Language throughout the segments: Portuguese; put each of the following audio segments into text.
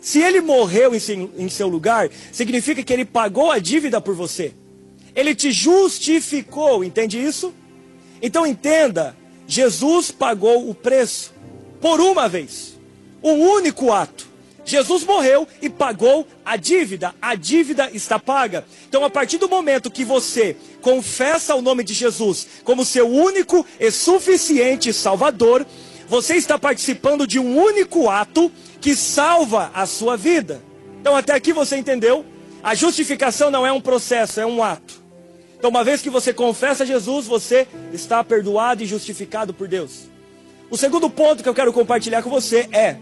Se ele morreu em seu lugar, significa que ele pagou a dívida por você. Ele te justificou, entende isso? Então entenda, Jesus pagou o preço por uma vez, um único ato. Jesus morreu e pagou a dívida está paga. Então a partir do momento que você confessa o nome de Jesus como seu único e suficiente Salvador, você está participando de um único ato que salva a sua vida. Então até aqui você entendeu? A justificação não é um processo, é um ato. Então uma vez que você confessa Jesus, você está perdoado e justificado por Deus. O segundo ponto que eu quero compartilhar com você é: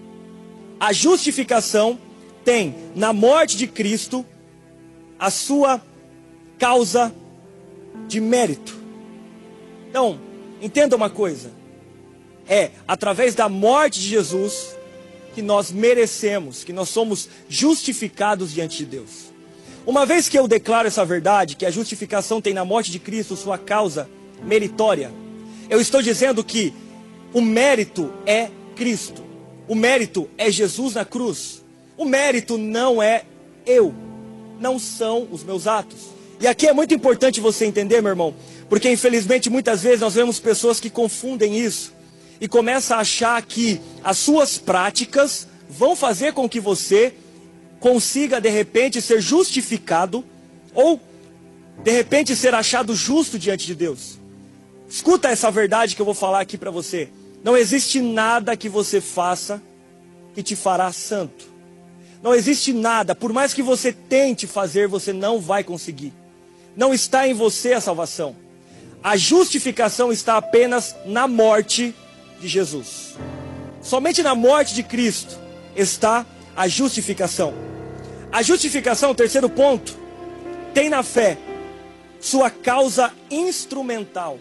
a justificação tem na morte de Cristo a sua causa de mérito. Então, entenda uma coisa. É através da morte de Jesus que nós merecemos, que nós somos justificados diante de Deus. Uma vez que eu declaro essa verdade, que a justificação tem na morte de Cristo sua causa meritória, eu estou dizendo que o mérito é Cristo. O mérito é Jesus na cruz. O mérito não é eu, não são os meus atos. E aqui é muito importante você entender, meu irmão, porque infelizmente muitas vezes nós vemos pessoas que confundem isso e começam a achar que as suas práticas vão fazer com que você consiga de repente ser justificado ou de repente ser achado justo diante de Deus. Escuta essa verdade que eu vou falar aqui para você. Não existe nada que você faça que te fará santo. Não existe nada, por mais que você tente fazer, você não vai conseguir. Não está em você a salvação. A justificação está apenas na morte de Jesus. Somente na morte de Cristo está a justificação. A justificação, o terceiro ponto, tem na fé sua causa instrumental.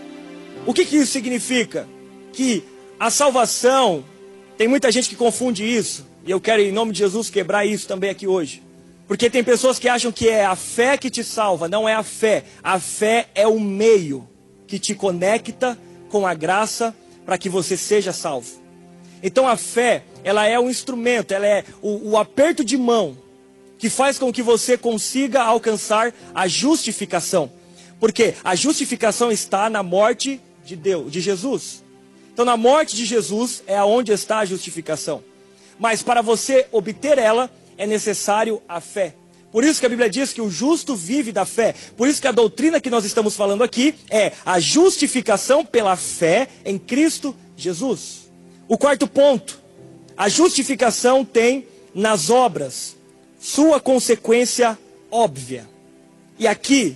O que isso significa? Que a salvação, tem muita gente que confunde isso, e eu quero em nome de Jesus quebrar isso também aqui hoje. Porque tem pessoas que acham que é a fé que te salva. Não é a fé é o meio que te conecta com a graça para que você seja salvo. Então a fé, ela é um instrumento, ela é o aperto de mão que faz com que você consiga alcançar a justificação. Porque a justificação está na morte de Deus, de Jesus. Então na morte de Jesus é onde está a justificação. Mas para você obter ela, é necessário a fé. Por isso que a Bíblia diz que o justo vive da fé. Por isso que a doutrina que nós estamos falando aqui é a justificação pela fé em Cristo Jesus. O quarto ponto, a justificação tem nas obras sua consequência óbvia. E aqui,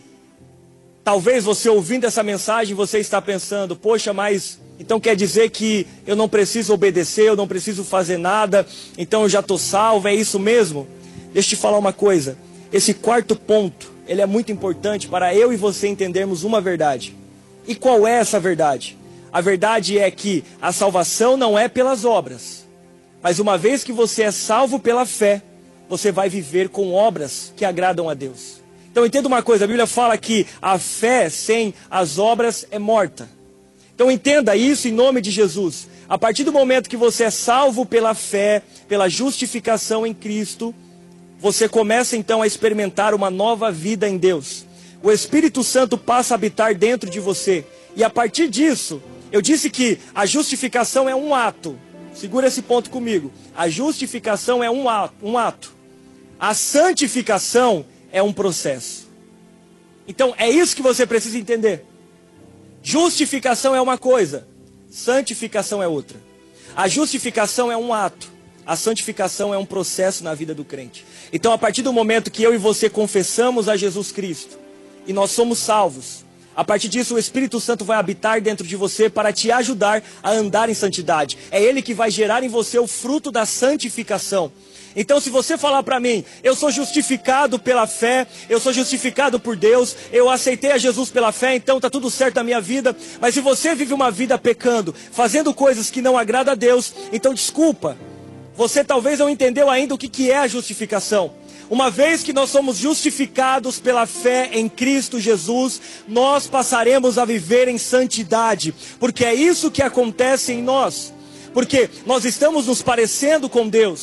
talvez você ouvindo essa mensagem, você está pensando, poxa, mas então quer dizer que eu não preciso obedecer, eu não preciso fazer nada, então eu já estou salvo, é isso mesmo? Deixa eu te falar uma coisa, esse quarto ponto, ele é muito importante para eu e você entendermos uma verdade. E qual é essa verdade? A verdade é que a salvação não é pelas obras, mas uma vez que você é salvo pela fé, você vai viver com obras que agradam a Deus. Então entenda uma coisa, a Bíblia fala que a fé sem as obras é morta. Então entenda isso em nome de Jesus. A partir do momento que você é salvo pela fé, pela justificação em Cristo, você começa então a experimentar uma nova vida em Deus. O Espírito Santo passa a habitar dentro de você. E a partir disso, eu disse que a justificação é um ato. Segura esse ponto comigo. A justificação é um ato. A santificação é um processo. Então é isso que você precisa entender. Justificação é uma coisa, santificação é outra. A justificação é um ato, a santificação é um processo na vida do crente. Então a partir do momento que eu e você confessamos a Jesus Cristo e nós somos salvos, a partir disso o Espírito Santo vai habitar dentro de você para te ajudar a andar em santidade. É Ele que vai gerar em você o fruto da santificação. Então se você falar para mim, eu sou justificado pela fé, eu sou justificado por Deus, eu aceitei a Jesus pela fé, então está tudo certo na minha vida. Mas se você vive uma vida pecando, fazendo coisas que não agradam a Deus, então desculpa, você talvez não entendeu ainda o que é a justificação. Uma vez que nós somos justificados pela fé em Cristo Jesus, nós passaremos a viver em santidade, porque é isso que acontece em nós, porque nós estamos nos parecendo com Deus.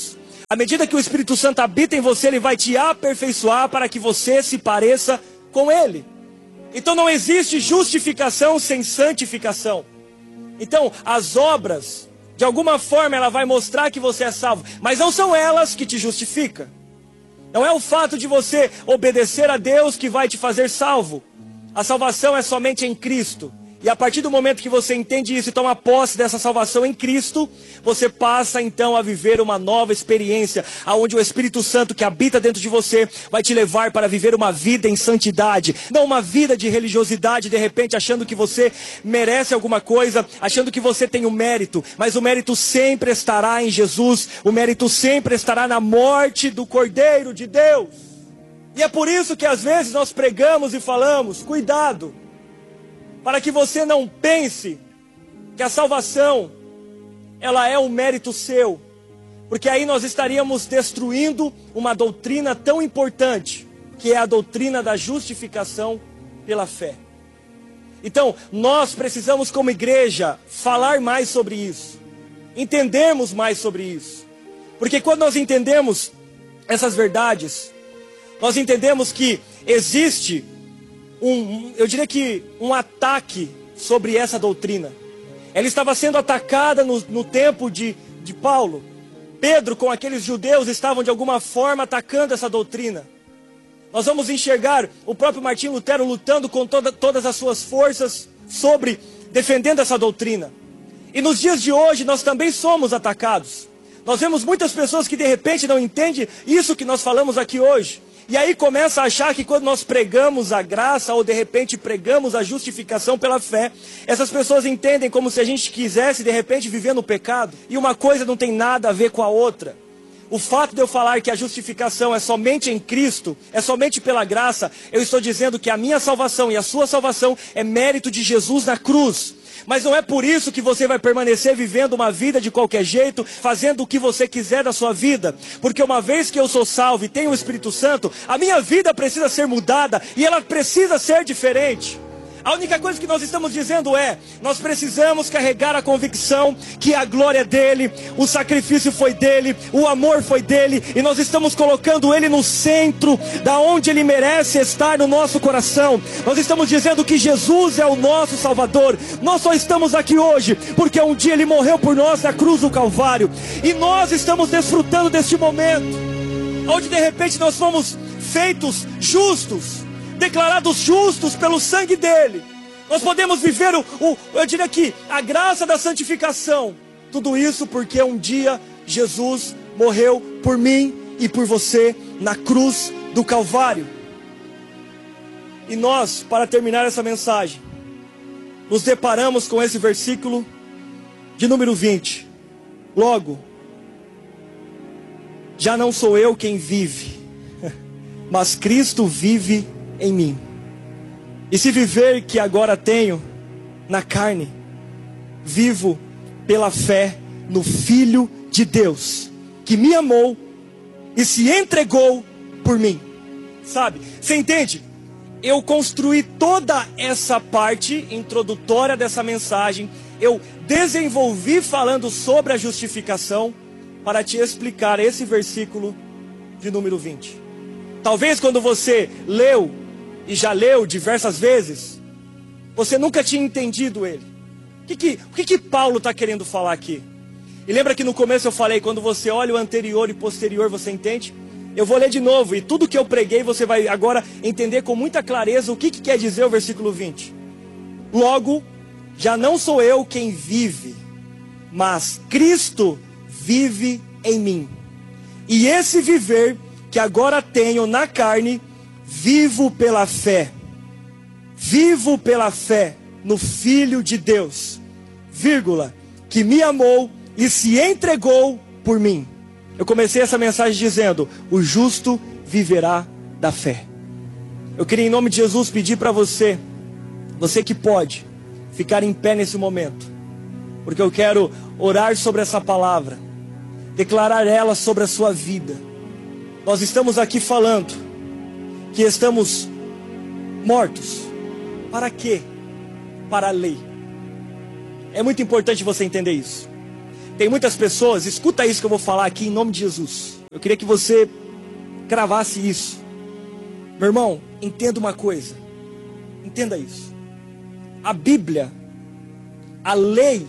À medida que o Espírito Santo habita em você, ele vai te aperfeiçoar para que você se pareça com ele. Então não existe justificação sem santificação. Então as obras, de alguma forma, ela vai mostrar que você é salvo, mas não são elas que te justificam. Não é o fato de você obedecer a Deus que vai te fazer salvo. A salvação é somente em Cristo. E a partir do momento que você entende isso e toma posse dessa salvação em Cristo, você passa então a viver uma nova experiência, onde o Espírito Santo que habita dentro de você vai te levar para viver uma vida em santidade. Não uma vida de religiosidade, de repente achando que você merece alguma coisa, achando que você tem o mérito. Mas o mérito sempre estará em Jesus, o mérito sempre estará na morte do Cordeiro de Deus. E é por isso que às vezes nós pregamos e falamos, cuidado, para que você não pense que a salvação, ela é um mérito seu. Porque aí nós estaríamos destruindo uma doutrina tão importante, que é a doutrina da justificação pela fé. Então, nós precisamos como igreja falar mais sobre isso. Entendermos mais sobre isso. Porque quando nós entendemos essas verdades, nós entendemos que existe eu diria que um ataque sobre essa doutrina. Ela estava sendo atacada no tempo de Paulo. Pedro com aqueles judeus estavam de alguma forma atacando essa doutrina. Nós vamos enxergar o próprio Martinho Lutero lutando com todas as suas forças defendendo essa doutrina. E nos dias de hoje nós também somos atacados. Nós vemos muitas pessoas que de repente não entendem isso que nós falamos aqui hoje. E aí começa a achar que quando nós pregamos a graça, ou de repente pregamos a justificação pela fé, essas pessoas entendem como se a gente quisesse de repente viver no pecado. E uma coisa não tem nada a ver com a outra. O fato de eu falar que a justificação é somente em Cristo, é somente pela graça, eu estou dizendo que a minha salvação e a sua salvação é mérito de Jesus na cruz. Mas não é por isso que você vai permanecer vivendo uma vida de qualquer jeito, fazendo o que você quiser da sua vida. Porque uma vez que eu sou salvo e tenho o Espírito Santo, a minha vida precisa ser mudada e ela precisa ser diferente. A única coisa que nós estamos dizendo nós precisamos carregar a convicção que a glória é dele, o sacrifício foi dele, o amor foi dele, e nós estamos colocando ele no centro, da onde ele merece estar no nosso coração. Nós estamos dizendo que Jesus é o nosso Salvador. Nós só estamos aqui hoje porque um dia ele morreu por nós na cruz do Calvário, e nós estamos desfrutando deste momento, onde de repente nós fomos feitos justos, declarados justos pelo sangue dele. Nós podemos viver eu diria que a graça da santificação. Tudo isso porque um dia Jesus morreu por mim e por você na cruz do Calvário. E nós, para terminar essa mensagem, nos deparamos com esse versículo de número 20. Logo, já não sou eu quem vive, mas Cristo vive em mim. E se viver que agora tenho na carne, vivo pela fé no Filho de Deus, que me amou e se entregou por mim. Sabe? Você entende? Eu construí toda essa parte introdutória dessa mensagem, eu desenvolvi falando sobre a justificação para te explicar esse versículo de número 20. Talvez quando você leu, e já leu diversas vezes, você nunca tinha entendido ele. O que Paulo está querendo falar aqui? E lembra que no começo eu falei, quando você olha o anterior e posterior, você entende? Eu vou ler de novo, e tudo que eu preguei, você vai agora entender com muita clareza o que quer dizer o versículo 20. Logo, já não sou eu quem vive, mas Cristo vive em mim. E esse viver que agora tenho na carne, vivo pela fé no Filho de Deus, que me amou e se entregou por mim. Eu comecei essa mensagem dizendo, o justo viverá da fé. Eu queria em nome de Jesus pedir para você que pode, ficar em pé nesse momento, porque eu quero orar sobre essa palavra, declarar ela sobre a sua vida. Nós estamos aqui falando que estamos mortos. Para quê? Para a lei. É muito importante você entender isso. Tem muitas pessoas, escuta isso que eu vou falar aqui em nome de Jesus. Eu queria que você cravasse isso. Meu irmão, entenda uma coisa. Entenda isso. A Bíblia, a lei,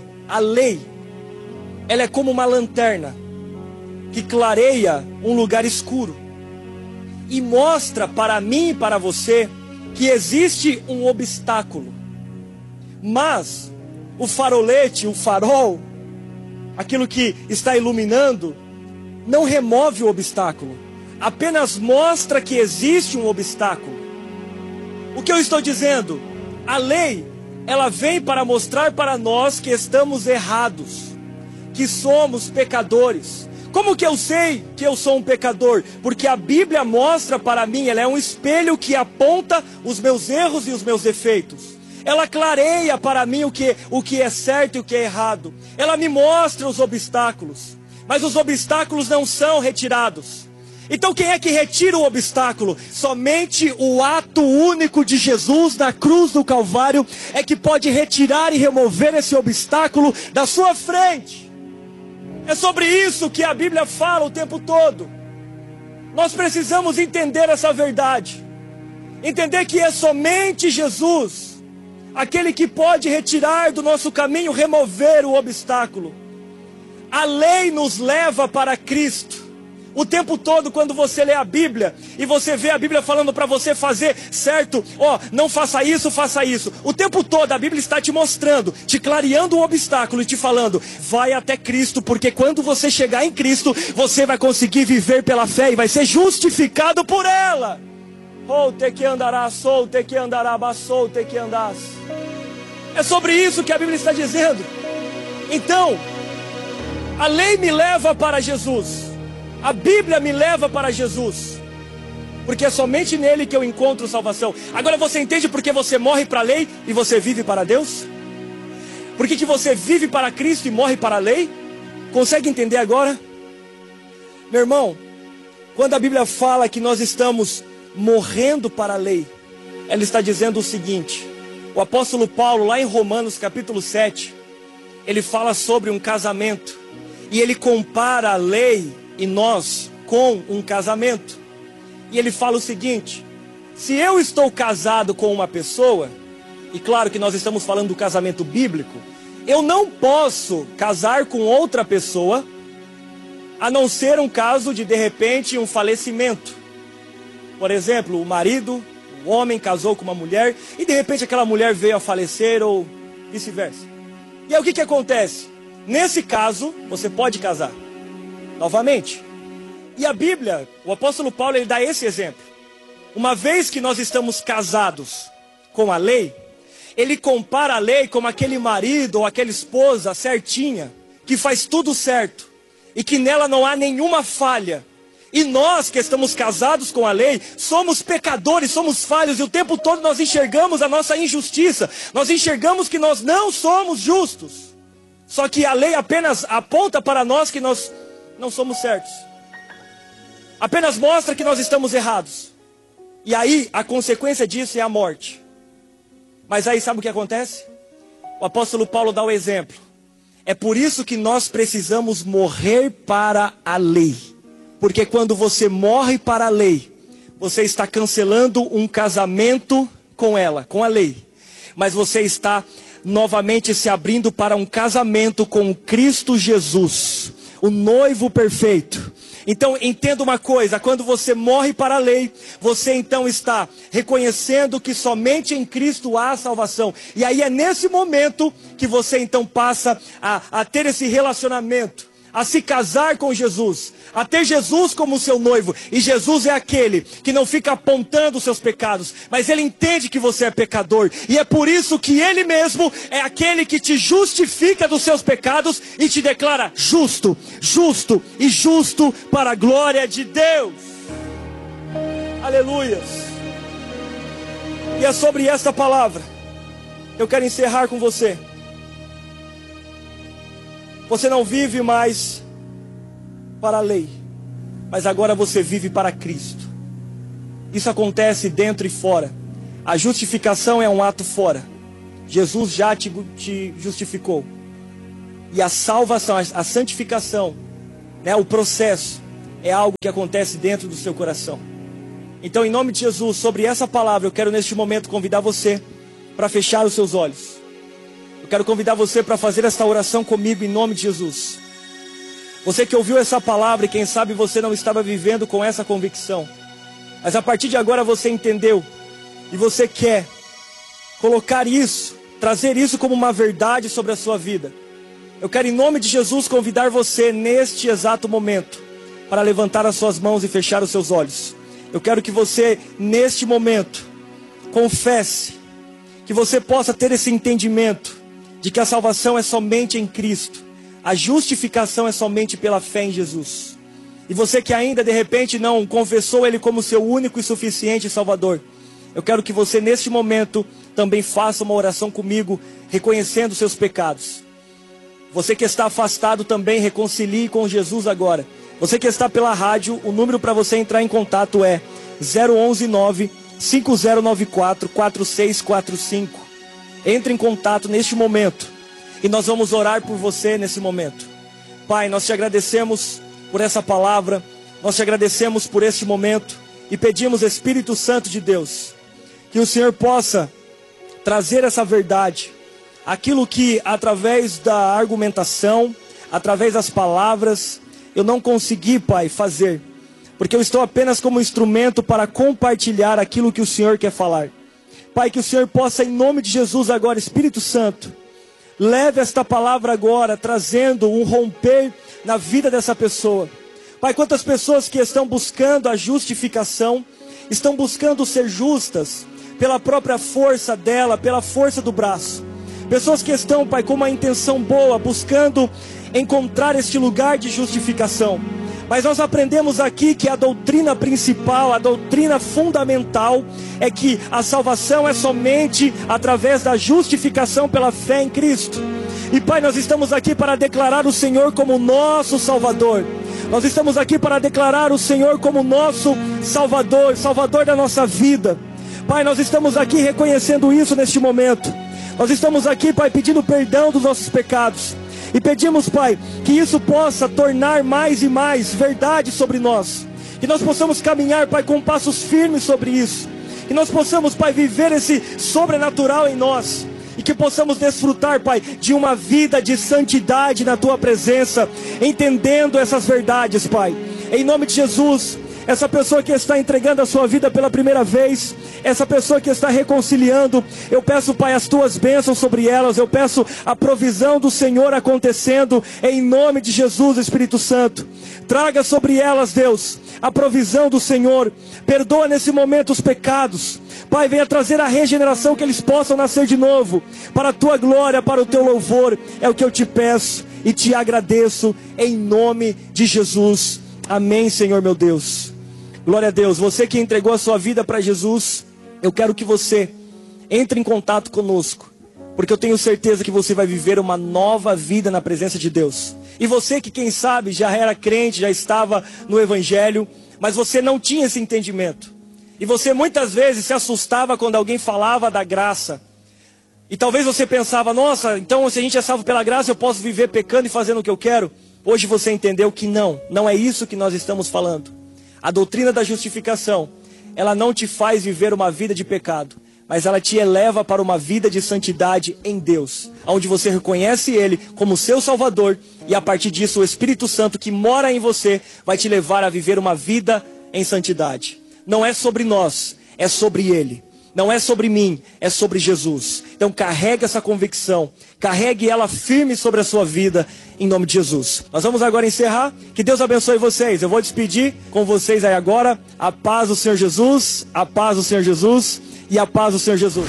ela é como uma lanterna que clareia um lugar escuro e mostra para mim e para você que existe um obstáculo. Mas o farolete, o farol, aquilo que está iluminando, não remove o obstáculo, apenas mostra que existe um obstáculo. O que eu estou dizendo? A lei, ela vem para mostrar para nós que estamos errados, que somos pecadores. Como que eu sei que eu sou um pecador? Porque a Bíblia mostra para mim, ela é um espelho que aponta os meus erros e os meus defeitos. Ela clareia para mim o que é certo e o que é errado. Ela me mostra os obstáculos, mas os obstáculos não são retirados. Então quem é que retira o obstáculo? Somente o ato único de Jesus na cruz do Calvário é que pode retirar e remover esse obstáculo da sua frente. É sobre isso que a Bíblia fala o tempo todo. Nós precisamos entender essa verdade. Entender que é somente Jesus, aquele que pode retirar do nosso caminho, remover o obstáculo. A lei nos leva para Cristo. O tempo todo, quando você lê a Bíblia e você vê a Bíblia falando para você fazer certo, não faça isso, faça isso. O tempo todo a Bíblia está te mostrando, te clareando um obstáculo e te falando, vai até Cristo, porque quando você chegar em Cristo, você vai conseguir viver pela fé e vai ser justificado por ela. Te que andarás, te que andarás, te que andás. É sobre isso que a Bíblia está dizendo. Então, a lei me leva para Jesus. A Bíblia me leva para Jesus, porque é somente nele que eu encontro salvação. Agora você entende por que você morre para a lei e você vive para Deus? Por que você vive para Cristo e morre para a lei? Consegue entender agora? Meu irmão, quando a Bíblia fala que nós estamos morrendo para a lei, ela está dizendo o seguinte. O apóstolo Paulo, lá em Romanos capítulo 7, ele fala sobre um casamento, e ele compara a lei e nós com um casamento. E ele fala o seguinte: se eu estou casado com uma pessoa, e claro que nós estamos falando do casamento bíblico, eu não posso casar com outra pessoa, a não ser um caso de repente, um falecimento. Por exemplo, o homem casou com uma mulher, e de repente aquela mulher veio a falecer, ou vice-versa. E aí o que acontece? Nesse caso, você pode casar novamente. E a Bíblia, o apóstolo Paulo, ele dá esse exemplo. Uma vez que nós estamos casados com a lei, ele compara a lei como aquele marido ou aquela esposa certinha, que faz tudo certo, e que nela não há nenhuma falha. E nós que estamos casados com a lei, somos pecadores, somos falhos, e o tempo todo nós enxergamos a nossa injustiça, nós enxergamos que nós não somos justos. Só que a lei apenas aponta para nós que nós não somos certos. Apenas mostra que nós estamos errados. E aí a consequência disso é a morte. Mas aí sabe o que acontece? O apóstolo Paulo dá o exemplo. É por isso que nós precisamos morrer para a lei. Porque quando você morre para a lei, você está cancelando um casamento com ela, com a lei. Mas você está novamente se abrindo para um casamento com Cristo Jesus, o noivo perfeito. Então entenda uma coisa, quando você morre para a lei, você então está reconhecendo que somente em Cristo há salvação. E aí é nesse momento que você então passa a ter esse relacionamento, a se casar com Jesus, a ter Jesus como seu noivo. E Jesus é aquele que não fica apontando os seus pecados, mas ele entende que você é pecador, e é por isso que ele mesmo é aquele que te justifica dos seus pecados e te declara justo, justo e justo para a glória de Deus. Aleluias. E é sobre esta palavra que eu quero encerrar com você. Você não vive mais para a lei, mas agora você vive para Cristo. Isso acontece dentro e fora. A justificação é um ato fora. Jesus já te justificou. E a salvação, a santificação, o processo, é algo que acontece dentro do seu coração. Então, em nome de Jesus, sobre essa palavra, eu quero neste momento convidar você para fechar os seus olhos. Eu quero convidar você para fazer esta oração comigo em nome de Jesus. Você que ouviu essa palavra e quem sabe você não estava vivendo com essa convicção, mas a partir de agora você entendeu e você quer colocar isso, trazer isso como uma verdade sobre a sua vida. Eu quero em nome de Jesus convidar você neste exato momento para levantar as suas mãos e fechar os seus olhos. Eu quero que você neste momento confesse, que você possa ter esse entendimento de que a salvação é somente em Cristo. A justificação é somente pela fé em Jesus. E você que ainda de repente não confessou Ele como seu único e suficiente Salvador, eu quero que você neste momento também faça uma oração comigo, reconhecendo seus pecados. Você que está afastado também, reconcilie com Jesus agora. Você que está pela rádio, o número para você entrar em contato é 011-9-5094-4645. Entre em contato neste momento e nós vamos orar por você nesse momento. Pai, nós te agradecemos por essa palavra, nós te agradecemos por este momento e pedimos, Espírito Santo de Deus, que o Senhor possa trazer essa verdade, aquilo que através da argumentação, através das palavras, eu não consegui, Pai, fazer, porque eu estou apenas como instrumento para compartilhar aquilo que o Senhor quer falar. Pai, que o Senhor possa, em nome de Jesus agora, Espírito Santo, leve esta palavra agora, trazendo um romper na vida dessa pessoa. Pai, quantas pessoas que estão buscando a justificação, estão buscando ser justas, pela própria força dela, pela força do braço. Pessoas que estão, Pai, com uma intenção boa, buscando encontrar este lugar de justificação. Mas nós aprendemos aqui que a doutrina principal, a doutrina fundamental é que a salvação é somente através da justificação pela fé em Cristo. E Pai, nós estamos aqui para declarar o Senhor como nosso Salvador. Nós estamos aqui para declarar o Senhor como nosso Salvador, Salvador da nossa vida. Pai, nós estamos aqui reconhecendo isso neste momento. Nós estamos aqui, Pai, pedindo perdão dos nossos pecados. E pedimos, Pai, que isso possa tornar mais e mais verdade sobre nós. Que nós possamos caminhar, Pai, com passos firmes sobre isso. Que nós possamos, Pai, viver esse sobrenatural em nós. E que possamos desfrutar, Pai, de uma vida de santidade na Tua presença, entendendo essas verdades, Pai. Em nome de Jesus, essa pessoa que está entregando a sua vida pela primeira vez, essa pessoa que está reconciliando, eu peço, Pai, as Tuas bênçãos sobre elas, eu peço a provisão do Senhor acontecendo, em nome de Jesus, Espírito Santo. Traga sobre elas, Deus, a provisão do Senhor, perdoa nesse momento os pecados, Pai, venha trazer a regeneração, que eles possam nascer de novo, para a Tua glória, para o Teu louvor, é o que eu te peço e te agradeço, em nome de Jesus, amém, Senhor meu Deus. Glória a Deus. Você que entregou a sua vida para Jesus, eu quero que você entre em contato conosco, porque eu tenho certeza que você vai viver uma nova vida na presença de Deus. E você que, quem sabe, já era crente, já estava no Evangelho, mas você não tinha esse entendimento. E você muitas vezes se assustava quando alguém falava da graça. E talvez você pensava, nossa, então se a gente é salvo pela graça, eu posso viver pecando e fazendo o que eu quero. Hoje você entendeu que não é isso que nós estamos falando. A doutrina da justificação, ela não te faz viver uma vida de pecado, mas ela te eleva para uma vida de santidade em Deus, onde você reconhece Ele como seu Salvador, e a partir disso o Espírito Santo que mora em você vai te levar a viver uma vida em santidade. Não é sobre nós, é sobre Ele. Não é sobre mim, é sobre Jesus. Então carregue essa convicção, carregue ela firme sobre a sua vida, em nome de Jesus. Nós vamos agora encerrar, que Deus abençoe vocês. Eu vou despedir com vocês aí agora. A paz do Senhor Jesus, a paz do Senhor Jesus e a paz do Senhor Jesus.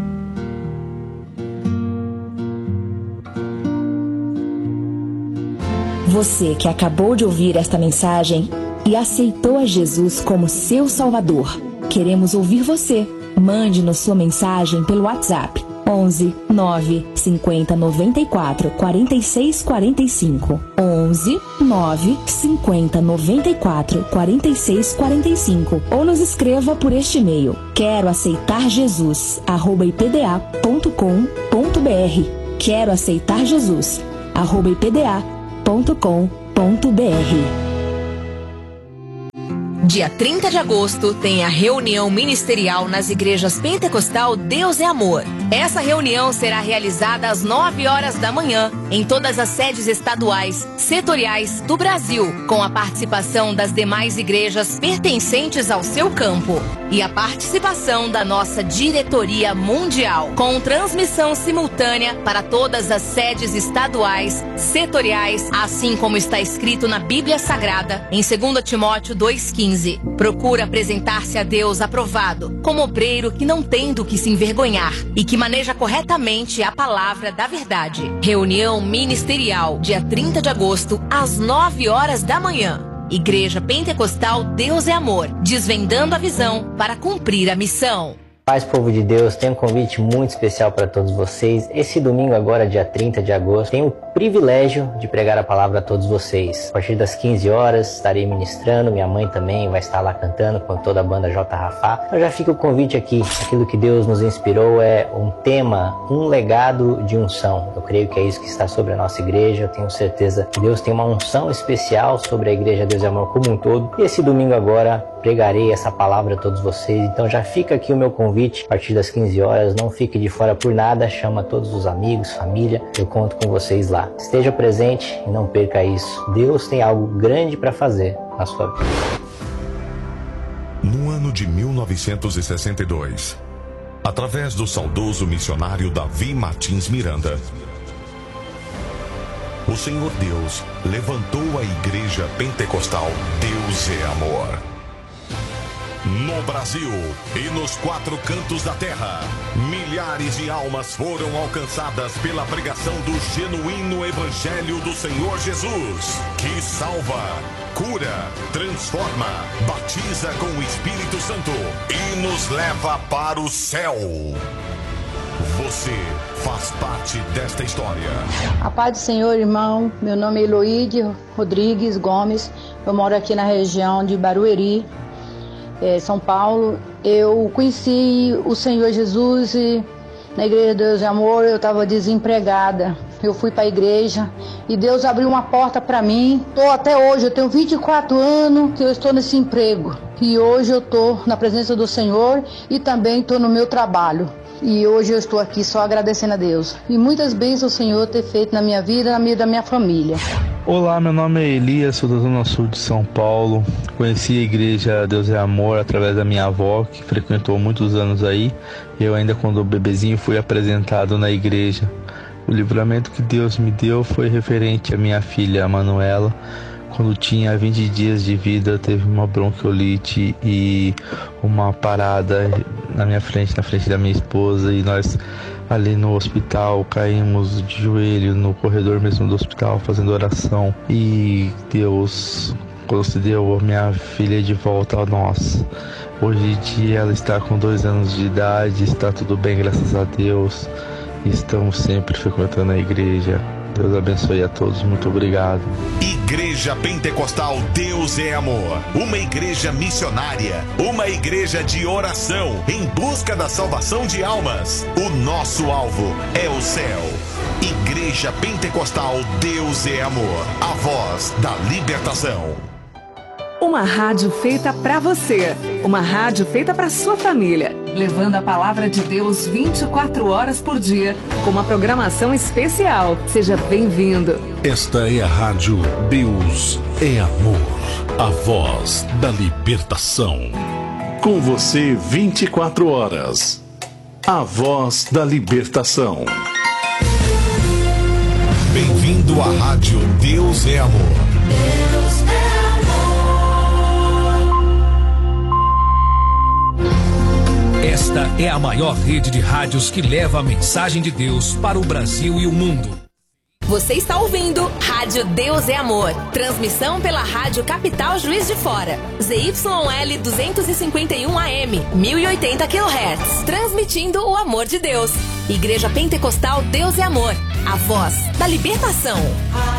Você que acabou de ouvir esta mensagem e aceitou a Jesus como seu Salvador, queremos ouvir você. Mande-nos sua mensagem pelo WhatsApp 11 9 50 94 46 45 11 9 50 94 46 45 ou nos escreva por este e-mail queroaceitarjesus@ipda.com.br queroaceitarjesus@ipda.com.br Dia 30 de agosto tem a reunião ministerial nas igrejas Pentecostal Deus é Amor. Essa reunião será realizada às 9 horas da manhã em todas as sedes estaduais, setoriais do Brasil, com a participação das demais igrejas pertencentes ao seu campo e a participação da nossa diretoria mundial, com transmissão simultânea para todas as sedes estaduais, setoriais, assim como está escrito na Bíblia Sagrada em 2 Timóteo 2,15. Procura apresentar-se a Deus aprovado, como obreiro que não tem do que se envergonhar e que maneja corretamente a palavra da verdade. Reunião ministerial, dia 30 de agosto, às 9 horas da manhã. Igreja Pentecostal Deus é Amor, desvendando a visão para cumprir a missão. Paz, povo de Deus, tenho um convite muito especial para todos vocês. Esse domingo agora, dia 30 de agosto, tenho o privilégio de pregar a palavra a todos vocês. A partir das 15 horas estarei ministrando, minha mãe também vai estar lá cantando com toda a banda J. Rafá. Então já fica o convite aqui, aquilo que Deus nos inspirou é um tema, um legado de unção. Eu creio que é isso que está sobre a nossa igreja, eu tenho certeza que Deus tem uma unção especial sobre a igreja Deus é Amor como um todo. E esse domingo agora pregarei essa palavra a todos vocês, então já fica aqui o meu convite a partir das 15 horas, não fique de fora por nada, chama todos os amigos, família, eu conto com vocês lá. Esteja presente e não perca isso, Deus tem algo grande para fazer na sua vida. No ano de 1962, através do saudoso missionário Davi Martins Miranda, o Senhor Deus levantou a Igreja Pentecostal Deus é Amor. No Brasil e nos 4 cantos da terra, milhares de almas foram alcançadas pela pregação do genuíno Evangelho do Senhor Jesus, que salva, cura, transforma, batiza com o Espírito Santo e nos leva para o céu. Você faz parte desta história. A paz do Senhor, irmão. Meu nome é Eloíde Rodrigues Gomes. Eu moro aqui na região de Barueri, São Paulo. Eu conheci o Senhor Jesus na Igreja Deus de Amor. Eu estava desempregada. Eu fui para a igreja e Deus abriu uma porta para mim. Até hoje, eu tenho 24 anos que eu estou nesse emprego. E hoje eu estou na presença do Senhor e também estou no meu trabalho. E hoje eu estou aqui só agradecendo a Deus. E muitas bênçãos o Senhor ter feito na minha vida e na vida da minha família. Olá, meu nome é Elias, sou da Zona Sul de São Paulo. Conheci a Igreja Deus é Amor através da minha avó, que frequentou muitos anos aí. Eu ainda quando bebezinho fui apresentado na igreja. O livramento que Deus me deu foi referente à minha filha, a Manuela. Quando tinha 20 dias de vida, teve uma bronquiolite e uma parada na minha frente, na frente da minha esposa, e nós ali no hospital caímos de joelho no corredor mesmo do hospital fazendo oração, e Deus concedeu a minha filha de volta a nós. Hoje em dia ela está com 2 anos de idade, está tudo bem, graças a Deus, e estamos sempre frequentando a igreja. Deus abençoe a todos, muito obrigado. Igreja Pentecostal Deus é Amor, uma igreja missionária, uma igreja de oração em busca da salvação de almas. O nosso alvo é o céu. Igreja Pentecostal Deus é Amor, a voz da libertação. Uma rádio feita pra você, uma rádio feita pra sua família, levando a palavra de Deus 24 horas por dia, com uma programação especial. Seja bem-vindo. Esta é a rádio Deus é Amor, a voz da libertação. Com você 24 horas, a voz da libertação. Bem-vindo à rádio Deus é Amor. Deus é Esta é a maior rede de rádios que leva a mensagem de Deus para o Brasil e o mundo. Você está ouvindo Rádio Deus é Amor. Transmissão pela Rádio Capital Juiz de Fora. ZYL 251 AM, 1080 kHz. Transmitindo o amor de Deus. Igreja Pentecostal Deus é Amor. A voz da libertação.